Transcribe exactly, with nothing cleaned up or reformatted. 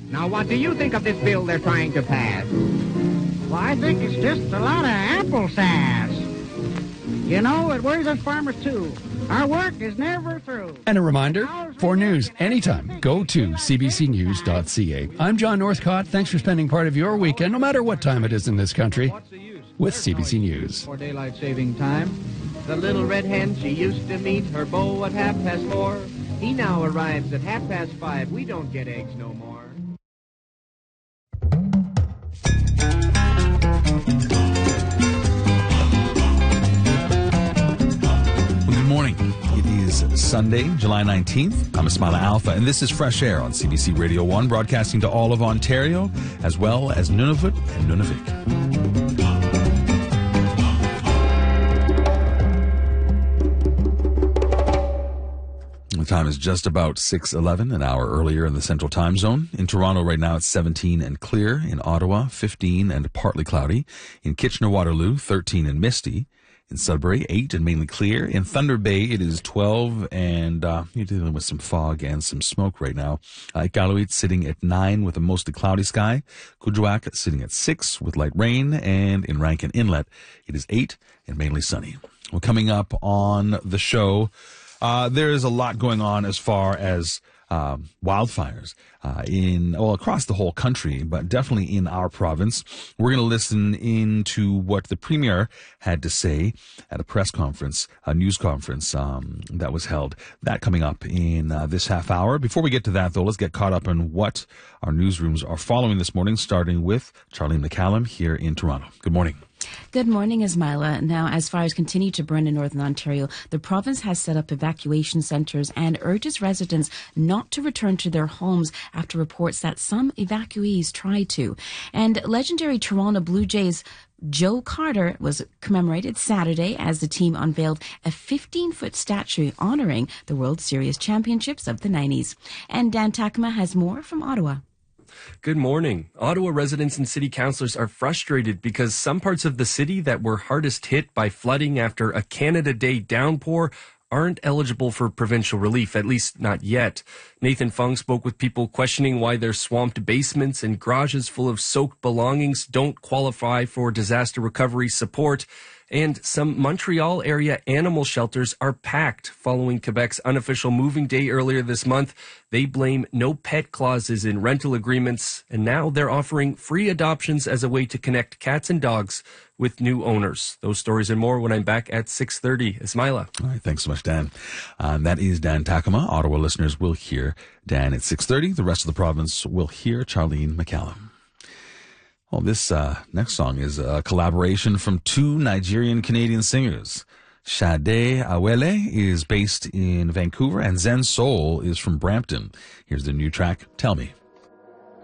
Now, what do you think of this bill they're trying to pass? Well, I think it's just a lot of apple sass. You know, it worries us farmers, too. Our work is never through. And a reminder, for news anytime, go to c b c news dot c a. I'm John Northcott. Thanks for spending part of your weekend, no matter what time it is in this country, with C B C News. For daylight saving time, the little red hen, she used to meet her beau at half past four. He now arrives at half past five. We don't get eggs no more. Good morning. It is Sunday, July nineteenth. I'm Ismaila Alpha, and this is Fresh Air on C B C Radio one, broadcasting to all of Ontario, as well as Nunavut and Nunavik. The time is just about six eleven, an hour earlier in the Central Time Zone. In Toronto right now, it's seventeen and clear. In Ottawa, fifteen and partly cloudy. In Kitchener-Waterloo, thirteen and misty. In Sudbury, eight and mainly clear. In Thunder Bay, it is twelve, and uh, you're dealing with some fog and some smoke right now. Uh, Iqaluit sitting at nine with a mostly cloudy sky. Kuujjuaq sitting at six with light rain. And in Rankin Inlet, it is eight and mainly sunny. Well, coming up on the show, uh, there is a lot going on as far as Um, wildfires uh, in well across the whole country, but definitely in our province. We're going to listen into what the Premier had to say at a press conference, a news conference um, that was held. That coming up in uh, this half hour. Before we get to that, though, let's get caught up on what our newsrooms are following this morning, starting with Charlene McCallum here in Toronto. Good morning. Good morning, Ismaila. Now, as fires continue to burn in Northern Ontario, the province has set up evacuation centres and urges residents not to return to their homes after reports that some evacuees tried to. And legendary Toronto Blue Jays Joe Carter was commemorated Saturday as the team unveiled a fifteen-foot statue honouring the World Series championships of the nineties. And Dan Takama has more from Ottawa. Good morning. Ottawa residents and city councillors are frustrated because some parts of the city that were hardest hit by flooding after a Canada Day downpour aren't eligible for provincial relief, at least not yet. Nathan Fung spoke with people questioning why their swamped basements and garages full of soaked belongings don't qualify for disaster recovery support. And some Montreal area animal shelters are packed following Quebec's unofficial moving day earlier this month. They blame no pet clauses in rental agreements, and now they're offering free adoptions as a way to connect cats and dogs with new owners. Those stories and more when I'm back at six thirty. Ismaila. All right, thanks so much, Dan. Um, that is Dan Takama. Ottawa listeners will hear Dan at six thirty. The rest of the province will hear Charlene McCallum. Well, this uh, next song is a collaboration from two Nigerian-Canadian singers. Sade Awele is based in Vancouver, and Zen Soul is from Brampton. Here's the new track, Tell Me.